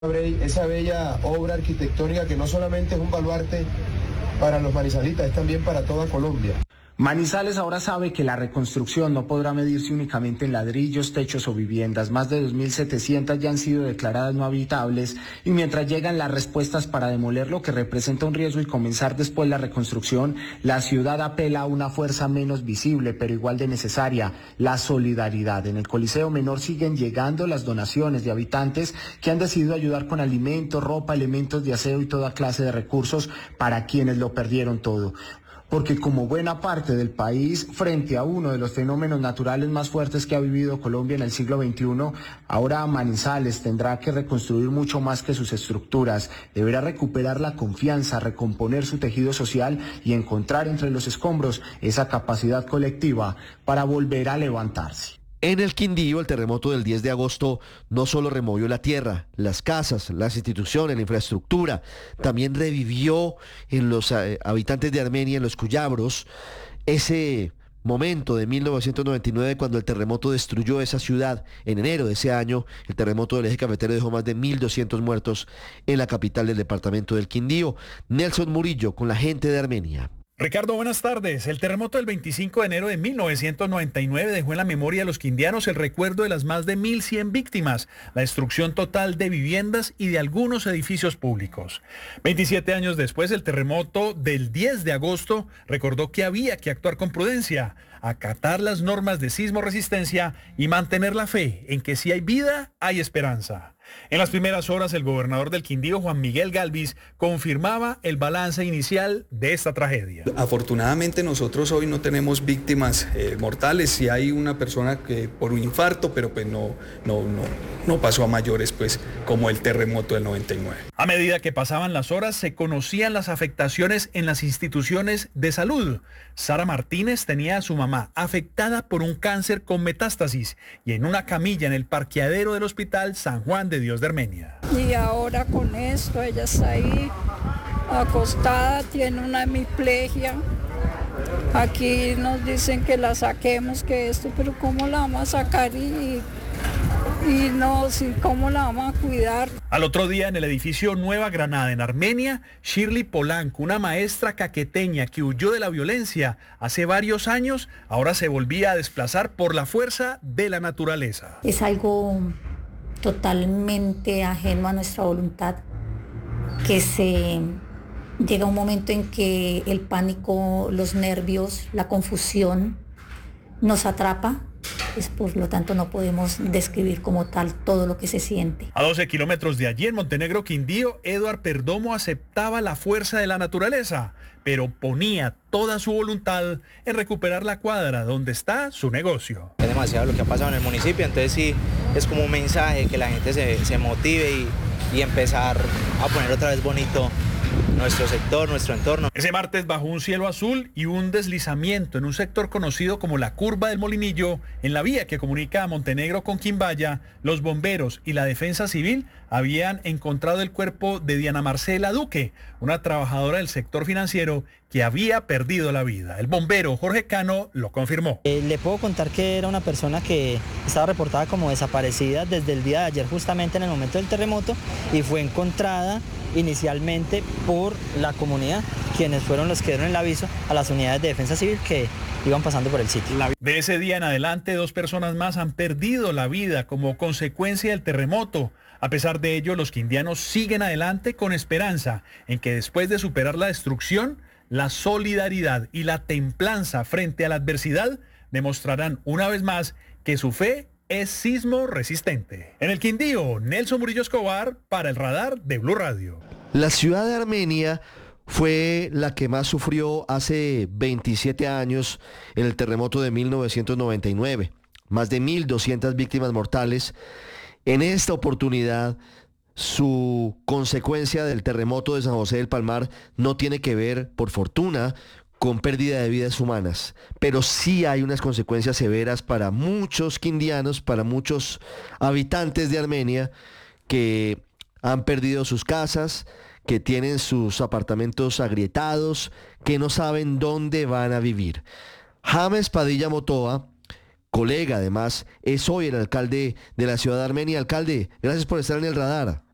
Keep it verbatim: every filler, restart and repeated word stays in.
Esa bella obra arquitectónica que no solamente es un baluarte para los manizalitas, es también para toda Colombia. Manizales ahora sabe que la reconstrucción no podrá medirse únicamente en ladrillos, techos o viviendas. Más de dos mil setecientas ya han sido declaradas no habitables y mientras llegan las respuestas para demoler lo que representa un riesgo y comenzar después la reconstrucción, la ciudad apela a una fuerza menos visible pero igual de necesaria, la solidaridad. En el Coliseo Menor siguen llegando las donaciones de habitantes que han decidido ayudar con alimentos, ropa, elementos de aseo y toda clase de recursos para quienes lo perdieron todo. Porque como buena parte del país, frente a uno de los fenómenos naturales más fuertes que ha vivido Colombia en el siglo veintiuno, ahora Manizales tendrá que reconstruir mucho más que sus estructuras. Deberá recuperar la confianza, recomponer su tejido social y encontrar entre los escombros esa capacidad colectiva para volver a levantarse. En el Quindío, el terremoto del diez de agosto no solo removió la tierra, las casas, las instituciones, la infraestructura, también revivió en los eh, habitantes de Armenia, en los cuyabros, ese momento de mil novecientos noventa y nueve cuando el terremoto destruyó esa ciudad. En enero de ese año, el terremoto del eje cafetero dejó más de mil doscientos muertos en la capital del departamento del Quindío. Nelson Murillo con la gente de Armenia. Ricardo, buenas tardes. El terremoto del veinticinco de enero de mil novecientos noventa y nueve dejó en la memoria de los quindianos el recuerdo de las más de mil cien víctimas, la destrucción total de viviendas y de algunos edificios públicos. veintisiete años después, el terremoto del diez de agosto recordó que había que actuar con prudencia, acatar las normas de sismo resistencia y mantener la fe en que si hay vida, hay esperanza. En las primeras horas, el gobernador del Quindío, Juan Miguel Galvis, confirmaba el balance inicial de esta tragedia. Afortunadamente nosotros hoy no tenemos víctimas eh, mortales. Sí hay una persona que por un infarto, pero pues no, no, no, no pasó a mayores, pues como el terremoto del noventa y nueve. A medida que pasaban las horas, se conocían las afectaciones en las instituciones de salud. Sara Martínez tenía a su mamá afectada por un cáncer con metástasis y en una camilla en el parqueadero del Hospital San Juan de Dios de Armenia. Y ahora con esto, ella está ahí acostada, tiene una hemiplegia. Aquí nos dicen que la saquemos, que esto, pero ¿cómo la vamos a sacar y, y no, sí, cómo la vamos a cuidar? Al otro día, en el edificio Nueva Granada, en Armenia, Shirley Polanco, una maestra caqueteña que huyó de la violencia hace varios años, ahora se volvía a desplazar por la fuerza de la naturaleza. Es algo totalmente ajeno a nuestra voluntad, que se llega un momento en que el pánico, los nervios, la confusión nos atrapa, pues por lo tanto no podemos describir como tal todo lo que se siente. A doce kilómetros de allí, en Montenegro, Quindío, Eduard Perdomo aceptaba la fuerza de la naturaleza, pero ponía toda su voluntad en recuperar la cuadra donde está su negocio. Es demasiado lo que ha pasado en el municipio, entonces sí, es como un mensaje que la gente se, se motive y, y empezar a poner otra vez bonito nuestro sector, nuestro entorno. Ese martes, bajo un cielo azul y un deslizamiento en un sector conocido como la Curva del Molinillo, en la vía que comunica a Montenegro con Quimbaya, los bomberos y la defensa civil habían encontrado el cuerpo de Diana Marcela Duque, una trabajadora del sector financiero que había perdido la vida. El bombero Jorge Cano lo confirmó. Eh, le puedo contar que era una persona que estaba reportada como desaparecida desde el día de ayer, justamente en el momento del terremoto, y fue encontrada inicialmente por la comunidad, quienes fueron los que dieron el aviso a las unidades de defensa civil que iban pasando por el sitio. De ese día en adelante, dos personas más han perdido la vida como consecuencia del terremoto. A pesar de ello, los quindianos siguen adelante con esperanza en que después de superar la destrucción, la solidaridad y la templanza frente a la adversidad demostrarán una vez más que su fe es sismo resistente. En el Quindío, Nelson Murillo Escobar para el Radar de Blue Radio. La ciudad de Armenia fue la que más sufrió hace veintisiete años en el terremoto de mil novecientos noventa y nueve. Más de mil doscientas víctimas mortales. En esta oportunidad, su consecuencia del terremoto de San José del Palmar no tiene que ver, por fortuna, con pérdida de vidas humanas, pero sí hay unas consecuencias severas para muchos quindianos, para muchos habitantes de Armenia que han perdido sus casas, que tienen sus apartamentos agrietados, que no saben dónde van a vivir. James Padilla Motoa, colega además, es hoy el alcalde de la ciudad de Armenia. Alcalde, gracias por estar en el radar.